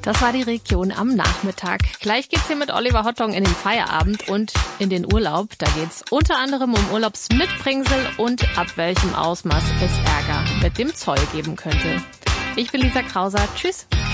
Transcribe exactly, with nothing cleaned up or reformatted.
Das war die Region am Nachmittag. Gleich geht's hier mit Oliver Hottong in den Feierabend und in den Urlaub. Da geht's unter anderem um Urlaubsmitbringsel und ab welchem Ausmaß es Ärger mit dem Zoll geben könnte. Ich bin Lisa Krauser. Tschüss.